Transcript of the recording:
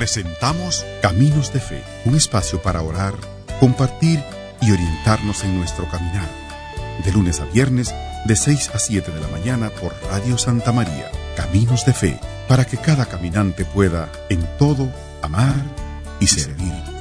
presentamos Caminos de Fe, un espacio para orar, compartir y orientarnos en nuestro caminar. De lunes a viernes, de 6 a 7 de la mañana por Radio Santa María. Caminos de Fe, para que cada caminante pueda, en todo, amar y servir.